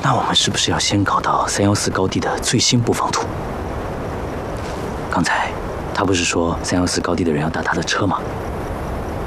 那我们是不是要先搞到314高地的最新布防图？刚才他不是说314高地的人要打他的车吗？